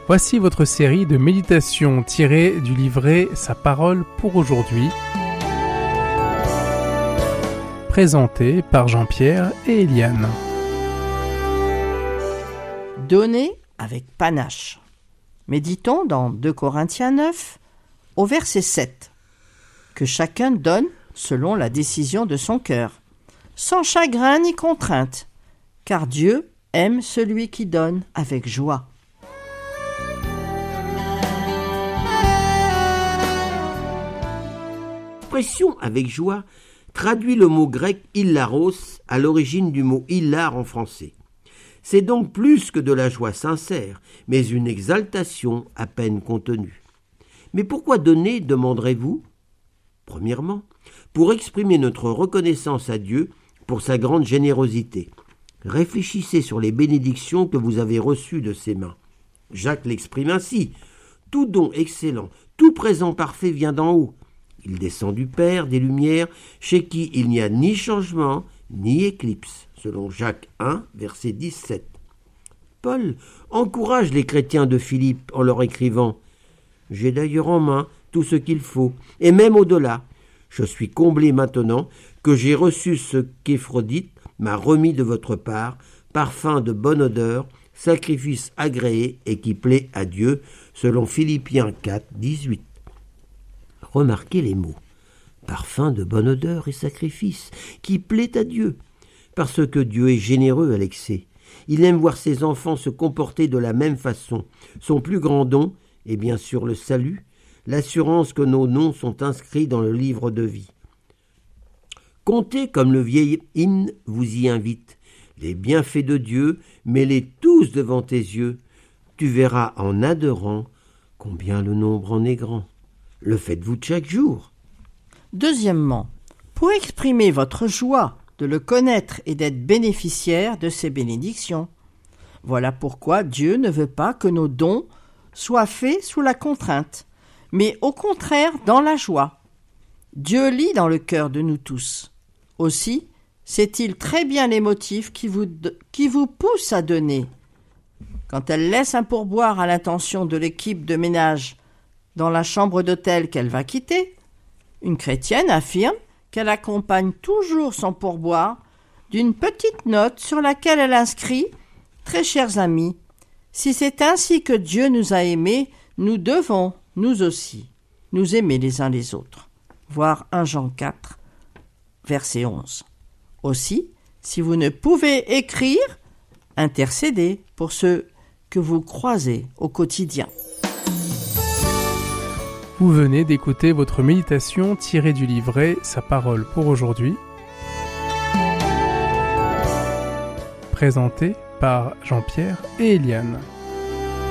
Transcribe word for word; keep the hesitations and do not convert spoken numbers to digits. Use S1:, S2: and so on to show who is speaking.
S1: Voici votre série de méditations tirées du livret Sa parole pour aujourd'hui, présentée par Jean-Pierre et Eliane.
S2: Donner avec panache. Méditons dans deux Corinthiens neuf, au verset sept. Que chacun donne selon la décision de son cœur, sans chagrin ni contrainte, car Dieu aime celui qui donne avec joie.
S3: L'expression avec joie traduit le mot grec hilaros à l'origine du mot hilar en français. C'est donc plus que de la joie sincère, mais une exaltation à peine contenue. Mais pourquoi donner, demanderez-vous ? Premièrement, pour exprimer notre reconnaissance à Dieu pour sa grande générosité. Réfléchissez sur les bénédictions que vous avez reçues de ses mains. Jacques l'exprime ainsi. Tout don excellent, tout présent parfait vient d'en haut. Il descend du Père des Lumières, chez qui il n'y a ni changement, ni éclipse, selon Jacques un, verset dix-sept. Paul encourage les chrétiens de Philippe en leur écrivant « J'ai d'ailleurs en main tout ce qu'il faut, et même au-delà. Je suis comblé maintenant que j'ai reçu ce qu'Éphrodite m'a remis de votre part, parfum de bonne odeur, sacrifice agréé et qui plaît à Dieu, selon Philippiens quatre, dix-huit. » Remarquez les mots. Parfum de bonne odeur et sacrifice, qui plaît à Dieu. Parce que Dieu est généreux à l'excès. Il aime voir ses enfants se comporter de la même façon. Son plus grand don est bien sûr le salut, l'assurance que nos noms sont inscrits dans le livre de vie. Comptez comme le vieil hymne vous y invite. Les bienfaits de Dieu, mets-les tous devant tes yeux. Tu verras en adorant combien le nombre en est grand. Le faites-vous chaque jour.
S2: Deuxièmement, pour exprimer votre joie de le connaître et d'être bénéficiaire de ses bénédictions. Voilà pourquoi Dieu ne veut pas que nos dons soient faits sous la contrainte, mais au contraire dans la joie. Dieu lit dans le cœur de nous tous. Aussi, sait-il très bien les motifs qui vous, qui vous poussent à donner. Quand elle laisse un pourboire à l'intention de l'équipe de ménage dans la chambre d'hôtel qu'elle va quitter, une chrétienne affirme qu'elle accompagne toujours son pourboire d'une petite note sur laquelle elle inscrit « Très chers amis, si c'est ainsi que Dieu nous a aimés, nous devons, nous aussi, nous aimer les uns les autres. » Voir premier Jean quatre, verset onze. Aussi, si vous ne pouvez écrire, intercédez pour ceux que vous croisez au quotidien.
S1: Vous venez d'écouter votre méditation tirée du livret Sa parole pour aujourd'hui, présentée par Jean-Pierre et Eliane.